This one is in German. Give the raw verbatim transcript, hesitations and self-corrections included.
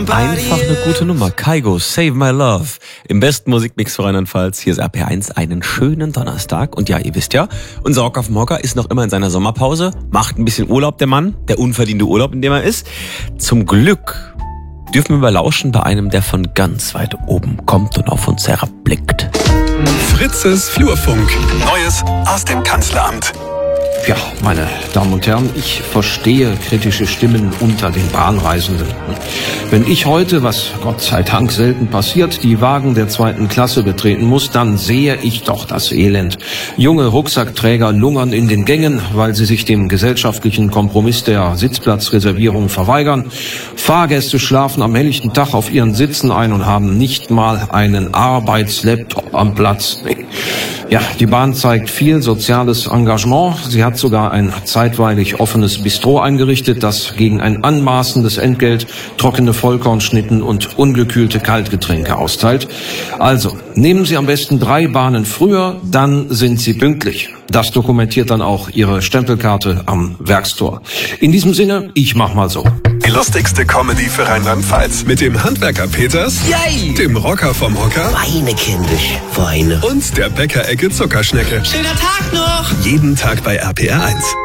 Einfach eine gute Nummer. Kygo, Save My Love. Im besten Musikmix für Rheinland-Pfalz. Hier ist R P eins, einen schönen Donnerstag. Und ja, ihr wisst ja, unser Rock auf dem Hocker ist noch immer in seiner Sommerpause. Macht ein bisschen Urlaub, der Mann. Der unverdiente Urlaub, in dem er ist. Zum Glück dürfen wir überlauschen bei einem, der von ganz weit oben kommt und auf uns herabblickt. Fritzes Flurfunk. Neues aus dem Kanzleramt. Ja, meine Damen und Herren, ich verstehe kritische Stimmen unter den Bahnreisenden. Wenn ich heute, was Gott sei Dank selten passiert, die Wagen der zweiten Klasse betreten muss, dann sehe ich doch das Elend. Junge Rucksackträger lungern in den Gängen, weil sie sich dem gesellschaftlichen Kompromiss der Sitzplatzreservierung verweigern. Fahrgäste schlafen am helllichten Tag auf ihren Sitzen ein und haben nicht mal einen Arbeitslaptop am Platz. Ja, die Bahn zeigt viel soziales Engagement. Sie hat sogar ein zeitweilig offenes Bistro eingerichtet, das gegen ein anmaßendes Entgelt trockene Vollkornschnitten und ungekühlte Kaltgetränke austeilt. Also, nehmen Sie am besten drei Bahnen früher, dann sind Sie pünktlich. Das dokumentiert dann auch Ihre Stempelkarte am Werkstor. In diesem Sinne, ich mach mal so. Die lustigste Comedy für Rheinland-Pfalz. Mit dem Handwerker Peters, Yay! Dem Rocker vom Hocker Weine, kindisch, Weine. und der Bäckerecke Zuckerschnecke. Schöner Tag noch! Jeden Tag bei R P R eins.